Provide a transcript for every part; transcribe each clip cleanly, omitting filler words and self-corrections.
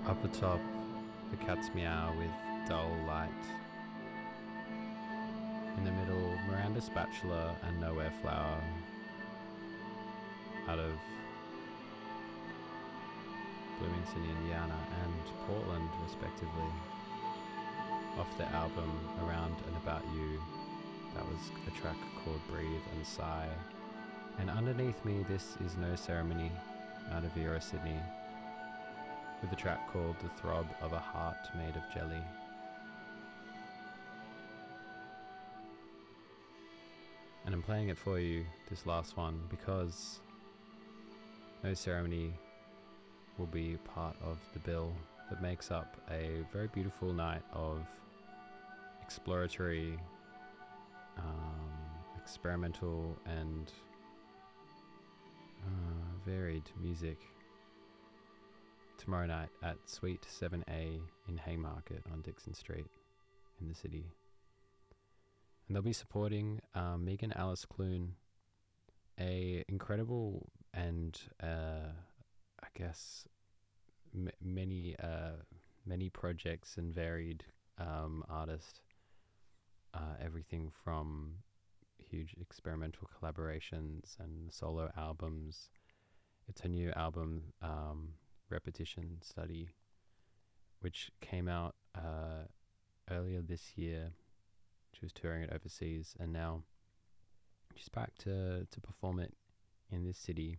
Up atop, the cat's meow with dull light. In the middle, Miranda Spatula and Nowhere Flower out of Bloomington, Indiana and Portland, respectively. Off the album Around and About You, that was a track called Breathe and Sigh. And underneath me, this is No Ceremony out of Euro, Sydney, with a track called The Throb of a Heart Made of Jelly. And I'm playing it for you, this last one, because No Ceremony will be part of the bill that makes up a very beautiful night of exploratory, experimental and varied music tomorrow night at Suite 7A in Haymarket on Dixon Street in the city. And they'll be supporting Megan Alice Clune, a incredible and I guess many projects and varied artist. Everything from huge experimental collaborations and solo albums. It's her new album, Repetition Study, which came out earlier this year. She was touring it overseas, and now she's back to perform it in this city.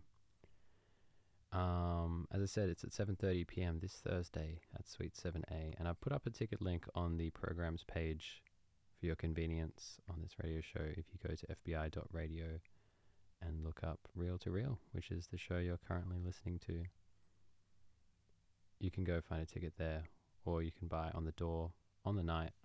As I said, it's at 7:30 p.m. this Thursday at Suite 7A, and I've put up a ticket link on the program's page for your convenience on this radio show. If you go to fbi.radio and look up Reel to Reel, which is the show you're currently listening to, you can go find a ticket there, or you can buy on the door on the night.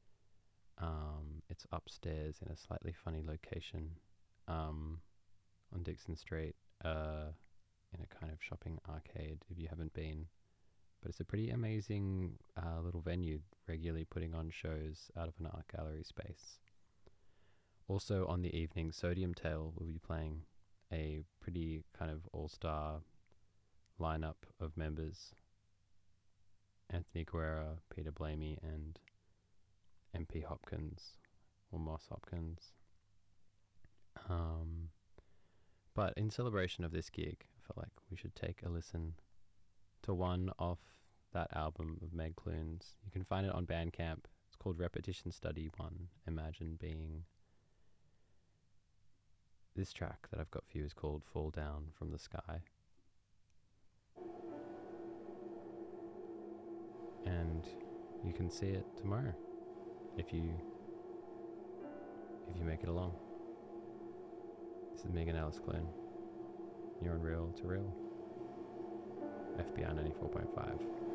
It's upstairs in a slightly funny location on Dixon Street, in a kind of shopping arcade if you haven't been. But it's a pretty amazing little venue, regularly putting on shows out of an art gallery space. Also on the evening, Sodium Tail will be playing, a pretty kind of all-star lineup of members. Anthony Guerra, Peter Blamey, and MP Hopkins, or Moss Hopkins. But in celebration of this gig, I felt like we should take a listen to one off that album of Meg Clune's. You can find it on Bandcamp. It's called Repetition Study 1. Imagine Being. This track that I've got for you is called Fall Down from the Sky. And you can see it tomorrow if you make it along. This is Megan Alice Clune. You're on Reel to Reel. FBI 94.5.